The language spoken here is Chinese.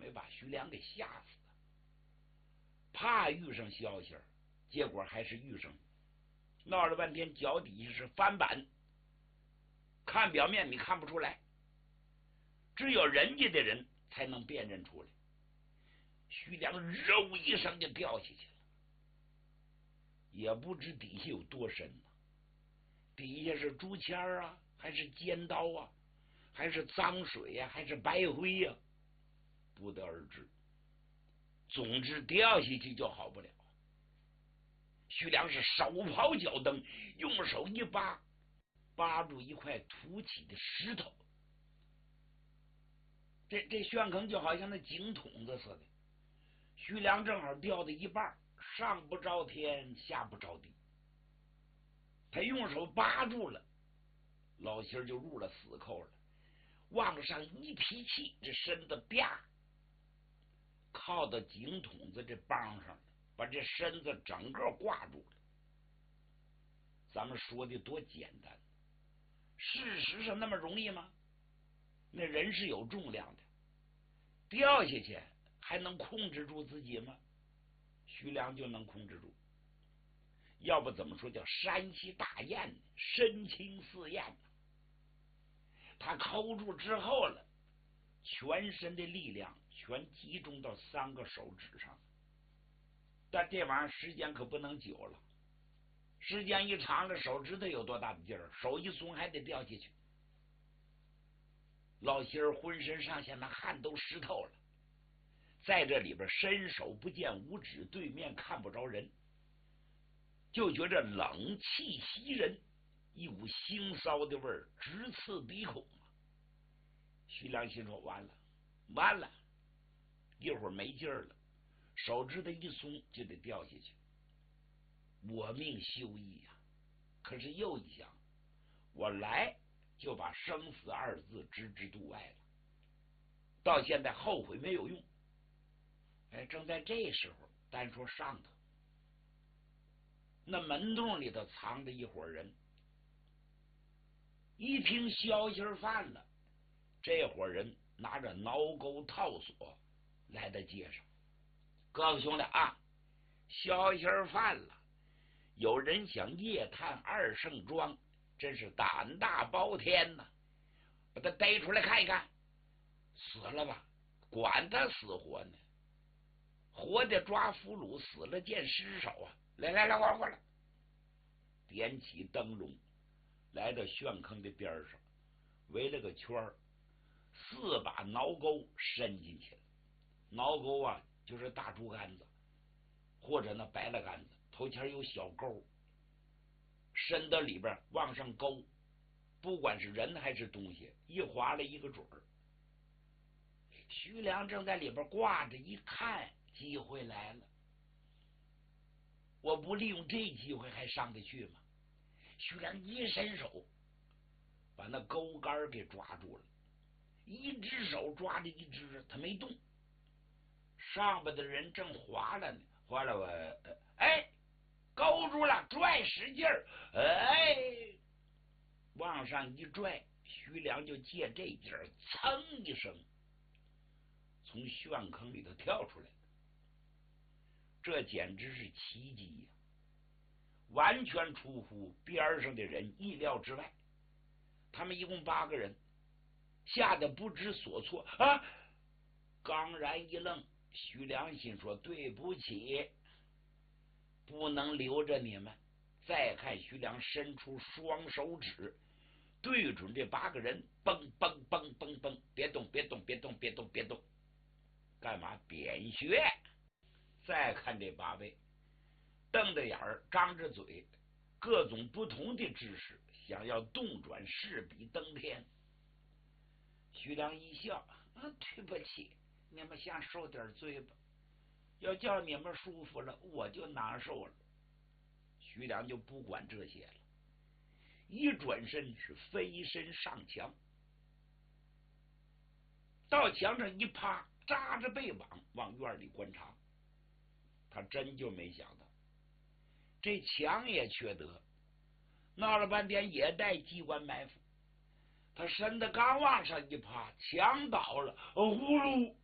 没把徐良给吓死的，怕遇上消息，结果还是遇上，闹了半天脚底下是翻板，看表面你看不出来，只有人家的人才能辨认出来。徐良肉一声就掉下去了，也不知底下有多深呢，底下是竹签啊，还是尖刀啊，还是脏水呀，还是白灰呀，不得而知。总之掉下去就好不了。徐良是手刨脚蹬，用手一扒住一块凸起的石头，这旋坑就好像那井筒子似的。徐良正好掉到一半，上不着天下不着地，他用手扒住了，老心就入了死扣了，往上一提气，这身子啪靠到井筒子这帮上了，把这身子整个挂住了。咱们说的多简单，事实上那么容易吗？那人是有重量的，掉下去还能控制住自己吗？徐良就能控制住，要不怎么说叫山西大雁呢？身轻似雁呢？他扣住之后了，全身的力量全集中到3个手指上，但这玩意儿时间可不能久了，时间一长了，手指头有多大的劲儿，手一松还得掉下去。老心儿浑身上下那汗都湿透了，在这里边伸手不见五指，对面看不着人，就觉着冷气袭人，一股腥臊的味儿直刺鼻孔。徐良心说完了，一会儿没劲儿了，手指头一松就得掉下去，我命休矣呀！可是又一想，我来就把生死2字置之度外了，到现在后悔没有用。正在这时候，单说上头那门洞里头藏着一伙人，一听消息犯了，这伙人拿着挠钩套索来到街上。各位兄弟啊，消息犯了，有人想夜探2圣庄，真是胆大包天呐！把他逮出来看一看，死了吧，管他死活呢，活的抓俘虏，死了见尸首啊！来，过来，点起灯笼，来到旋坑的边上，围了个圈，4把挠钩伸进去了。挠钩啊，就是大竹竿子或者那白了杆子，头前有小钩，伸到里边往上勾，不管是人还是东西，一划了一个准儿。徐良正在里边挂着，一看机会来了，我不利用这机会还上得去吗？徐良一伸手把那钩竿给抓住了，一只手抓着一只，他没动，上边的人正划了呢，划了我勾住了，拽使劲儿，往上一拽，徐良就借这劲儿，噌一声从旋坑里头跳出来了。这简直是奇迹呀，完全出乎边上的人意料之外。他们一共8个人，吓得不知所措啊！刚然一愣，徐良心说对不起，不能留着你们。再看徐良伸出双手指，对准这8个人，蹦蹦蹦蹦蹦，别动，干嘛？扁穴。再看这8位，瞪着眼儿，张着嘴，各种不同的姿势，想要动转势比登天。徐良一笑，对不起，你们先受点罪吧，要叫你们舒服了，我就难受了。徐良就不管这些了，一转身是飞身上墙，到墙上一趴，扎着背膀往院里观察。他真就没想到，这墙也缺德，闹了半天也带机关埋伏。他身子刚往上一趴，墙倒了，呼噜